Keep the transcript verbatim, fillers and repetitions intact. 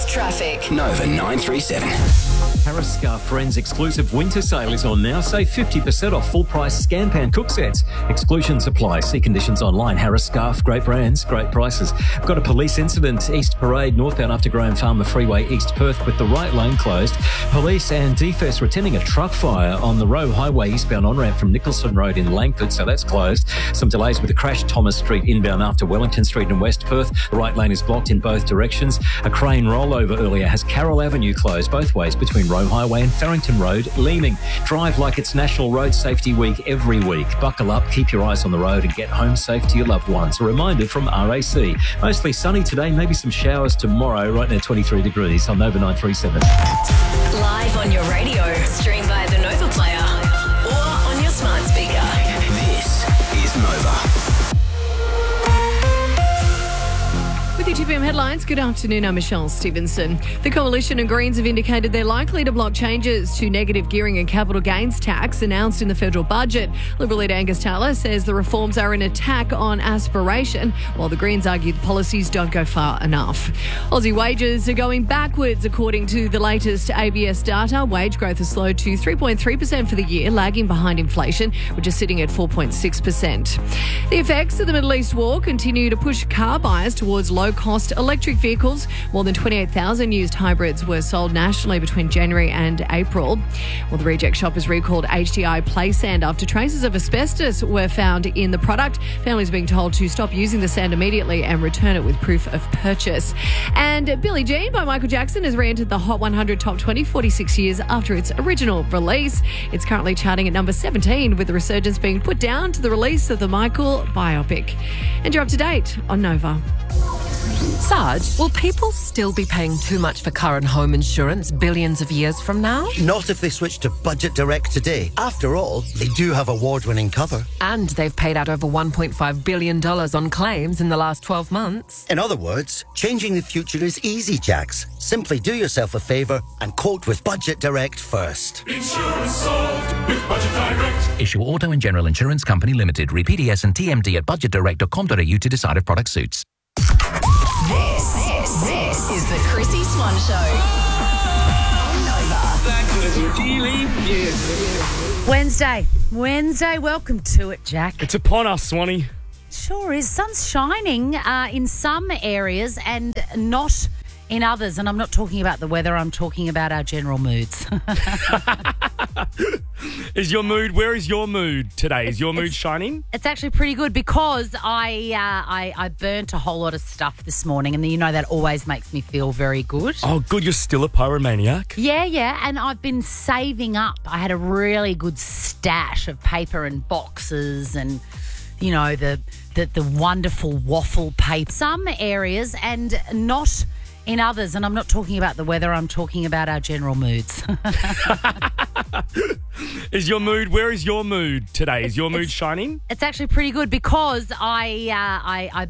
Traffic. Nova nine three seven. Harris Scarf Friends exclusive winter sale is on now. Save fifty percent off full price Scan Pan cook sets. Exclusions apply. See conditions online. Harris Scarf, great brands, great prices. We've got a police incident. East Parade, northbound after Graham Farmer Freeway, East Perth, with the right lane closed. Police and D F E S were attending a truck fire on the Roe Highway eastbound on-ramp from Nicholson Road in Langford, so that's closed. Some delays with a crash Thomas Street inbound after Wellington Street in West Perth. The right lane is blocked in both directions. A crane rollover earlier has Carroll Avenue closed both ways between Roe Highway and Farrington Road, Leeming. Drive like it's National Road Safety Week every week. Buckle up, keep your eyes on the road and get home safe to your loved ones. A reminder from R A C. Mostly sunny today, maybe some showers tomorrow, right now twenty-three degrees on Nova nine three seven. Live on your radio, stream via the Nova Player or on your smart speaker. This is Nova. With your two P M headlines, good afternoon, I'm Michelle Stevenson. The Coalition and Greens have indicated they're likely to block changes to negative gearing and capital gains tax announced in the federal budget. Liberal leader Angus Taylor says the reforms are an attack on aspiration, while the Greens argue the policies don't go far enough. Aussie wages are going backwards according to the latest A B S data. Wage growth has slowed to three point three percent for the year, lagging behind inflation, which is sitting at four point six percent. The effects of the Middle East war continue to push car buyers towards low low-cost electric vehicles. More than twenty-eight thousand used hybrids were sold nationally between January and April. Well, the reject shop has recalled H D I play sand after traces of asbestos were found in the product. Families are being told to stop using the sand immediately and return it with proof of purchase. And Billie Jean by Michael Jackson has re-entered the Hot one hundred Top twenty forty-six years after its original release. It's currently charting at number seventeen, with the resurgence being put down to the release of the Michael biopic. And you're up to date on Nova. Sarge, will people still be paying too much for car and home insurance billions of years from now? Not if they switch to Budget Direct today. After all, they do have award-winning cover. And they've paid out over one point five billion dollars on claims in the last twelve months. In other words, changing the future is easy, Jax. Simply do yourself a favour and quote with Budget Direct first. Insurance solved with Budget Direct. Issue Auto and General Insurance Company Limited. Read P D S and T M D at budget direct dot com dot a u to decide if product suits. This, this, this is the Chrissy Swan Show. Wednesday. Wednesday. Welcome to it, Jack. It's upon us, Swanee. Sure is. Sun's shining uh, in some areas and not in others. And I'm not talking about the weather. I'm talking about our general moods. Is your mood, where is your mood today? Is your mood it's, shining? It's actually pretty good because I, uh, I I burnt a whole lot of stuff this morning, and you know that always makes me feel very good. Oh, good. You're still a pyromaniac. Yeah, yeah. And I've been saving up. I had a really good stash of paper and boxes and, you know, the the, the wonderful waffle paper. Some areas and not in others, and I'm not talking about the weather, I'm talking about our general moods. Is your mood, where is your mood today? Is your mood it's, shining? It's actually pretty good because I, uh, I, I